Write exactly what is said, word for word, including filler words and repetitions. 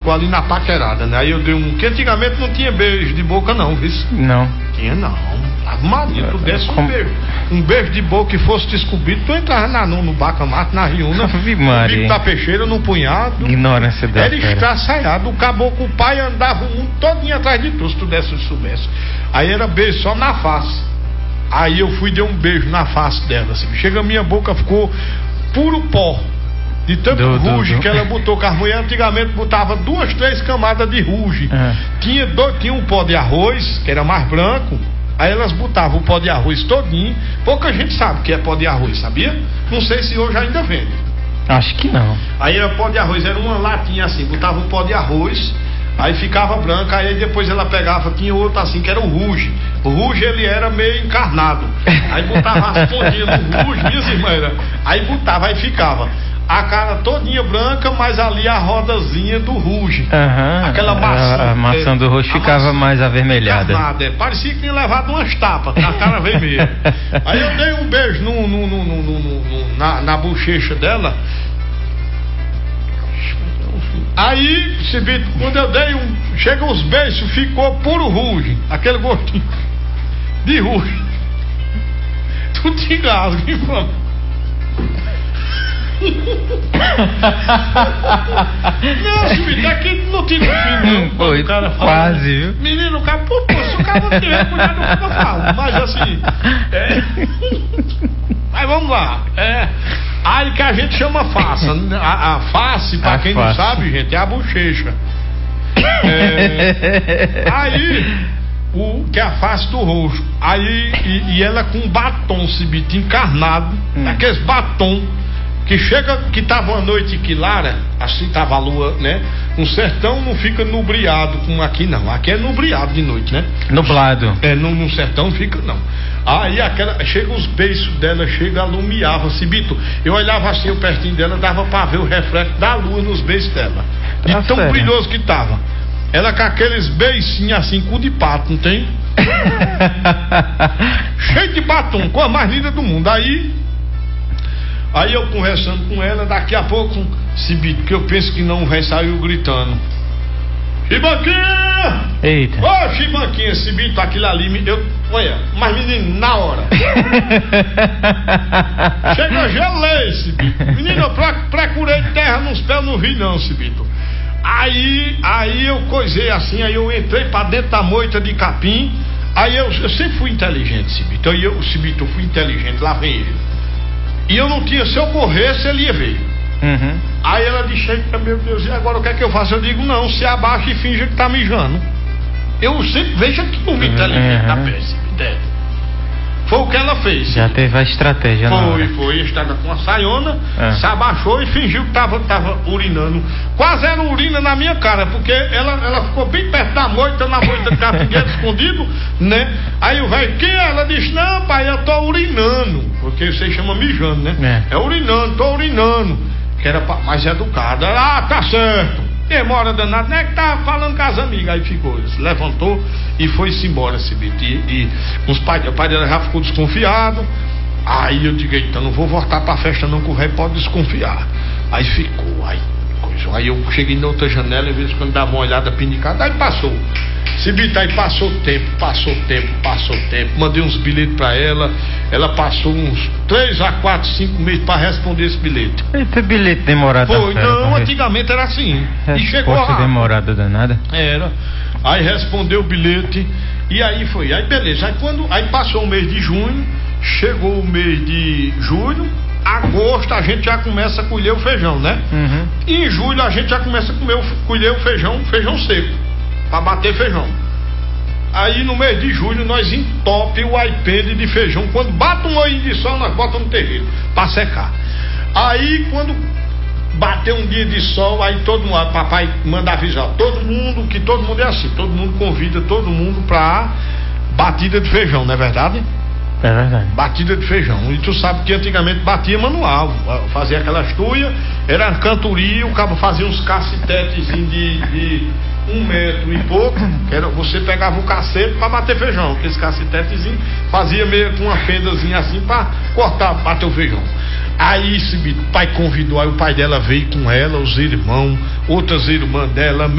ficou ali na paquerada, né? Aí eu dei um, que antigamente não tinha beijo de boca não, viu? Não. Tinha não. Ave Maria, tu desse um beijo, um beijo de boca que fosse descobrido, tu entrava na, no, no bacamarte, na riuna, no bico da peixeira, no punhado. Ignorância dela. Era estraçaiado, o caboclo, o pai andava o mundo todinho atrás de tu, se tu desse e soubesse. Aí era beijo só na face. Aí eu fui e dei um beijo na face dela, assim. Chega a minha boca, ficou puro pó. De tanto do, ruge do, do. que ela botou, que as mulheres antigamente botava duas, três camadas de ruge. É. Tinha, dois, tinha um pó de arroz, que era mais branco. Aí elas botavam o pó de arroz todinho. Pouca gente sabe o que é pó de arroz, sabia? Não sei se hoje ainda vende. Acho que não. Aí era pó de arroz, era uma latinha assim, botava o pó de arroz, aí ficava branca, aí depois ela pegava, tinha outro assim, que era o ruge. O ruge, ele era meio encarnado. Aí botava as pontinhas do ruge, minhas irmãs, aí botava, aí ficava a cara todinha branca, mas ali a rodazinha do ruge. Uhum, aquela maçã. A, a maçã é, do ruge ficava maçã, mais avermelhada. Nada, é, parecia que tinha levado umas tapas, a cara vermelha. Aí eu dei um beijo no, no, no, no, no, no, na, na bochecha dela. Aí, Cibito, quando eu dei um. Chega os beijos, ficou puro ruge. Aquele gostinho de ruge. Tu te engasga, hein, mano? Não, Cibito, aqui não tira o fim, não. Foi, cara quase, viu? Menino, o cara, pô, pô, se o cara não tiver mulher, não fica falo. Mas assim. É. Mas vamos lá. É. Aí que a gente chama face. A, a face, pra a quem face. Não sabe, gente, é a bochecha. É, aí, o, que é a face do rosto. Aí, e, e ela com batom, Cibito, encarnado, hum. aqueles batom, que chega, que tava uma noite clara, assim tava a lua, né? Um sertão não fica nubriado como aqui, não. Aqui é nubriado de noite, né? Nublado. É, no, no sertão não fica, não. Aí aquela, chega os beiços dela, chega, alumiava, Cibito. Eu olhava assim, o pertinho dela, dava pra ver o reflexo da lua nos beiços dela. De ah, tão sério? Brilhoso que tava. Ela com aqueles beicinhos assim, cu de pato, não tem? Cheio de batom, com a mais linda do mundo. Aí, aí eu conversando com ela, daqui a pouco, Cibito, que eu penso que não vai sair gritando. Chibanquinha! Eita! Ô, oh, Chibanquinha, Cibito, aquilo ali, eu, olha, mas menino, na hora. Chega, gelei, Cibito. Menino, eu procurei terra nos pés, não vi não, Cibito. Aí, aí eu coisei assim, aí eu entrei pra dentro da moita de capim. Aí eu, eu sempre fui inteligente, Cibito. Aí eu, Cibito, eu fui inteligente, lá vem ele. E eu não tinha, se eu corresse, ele ia ver. Uhum. Aí ela disse, meu Deus, e agora o que é que eu faço? Eu digo, não, se abaixa e finja que tá mijando. Eu sempre vejo que não me inteligente da peça. Foi o que ela fez. Já teve a estratégia, Foi, foi, foi. Estava com a saiona, é. se abaixou e fingiu que tava, tava urinando. Quase era urina na minha cara, porque ela, ela ficou bem perto da moita, na moita de capingueiro escondido, né? Aí o velho, que ela disse, não, pai, eu tô urinando. Porque você chama mijando, né? É, é urinando, tô urinando. Que era pra, mais educada. Ah, tá certo. Demora danada, não é que tá falando com as amigas. Aí ficou, se levantou e foi-se embora, Cibito. E, e os pais, o pai dela já ficou desconfiado. Aí eu digo, então não vou voltar pra festa não, que o velho pode desconfiar. Aí ficou, aí coisa. Aí eu cheguei na outra janela e vez quando dava uma olhada pinicada, aí passou. Cibito, aí passou tempo, passou tempo, passou tempo. Mandei uns bilhetes pra ela. Ela passou uns três a quatro, cinco meses pra responder esse bilhete. Esse bilhete demorado. Foi, não, antigamente era assim. Resposta e chegou a... demorada danada. Era. Aí respondeu o bilhete. E aí foi. Aí beleza. Aí quando. Aí passou o mês de junho. Chegou o mês de julho. Agosto a gente já começa a colher o feijão, né? Uhum. E em julho a gente já começa a comer o, colher o feijão, feijão seco. Pra bater feijão. Aí no mês de julho nós entope o aipende de feijão. Quando bate um moinho de sol, nós botamos no terreiro pra secar. Aí quando bater um dia de sol, aí todo mundo, papai manda avisar todo mundo, que todo mundo é assim, todo mundo convida todo mundo pra batida de feijão, não é verdade? É verdade. Batida de feijão. E tu sabe que antigamente batia manual, fazia aquelas tuias, era cantoria, o cabo fazia uns cacetetezinhos de, de um metro e pouco, que era, você pegava o cacete pra bater feijão, aqueles cacetetezinhos, fazia meio com uma fendazinha assim pra cortar, bater o feijão. Aí esse pai convidou, aí o pai dela veio com ela, os irmãos, outras irmãs dela,